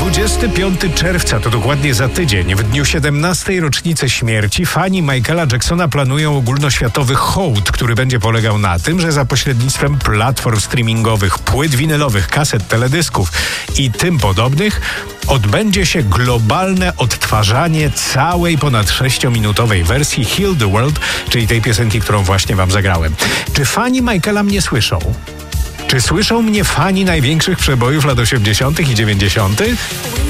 25 czerwca to dokładnie za tydzień. W dniu 17. rocznicy śmierci fani Michaela Jacksona planują ogólnoświatowy hołd, który będzie polegał na tym, że za pośrednictwem platform streamingowych, płyt winylowych, kaset, teledysków i tym podobnych odbędzie się globalne odtwarzanie całej ponad 6-minutowej wersji Heal the World, czyli tej piosenki, którą właśnie wam zagrałem. Czy fani Michaela mnie słyszą? Czy słyszą mnie fani największych przebojów lat 80. i 90.?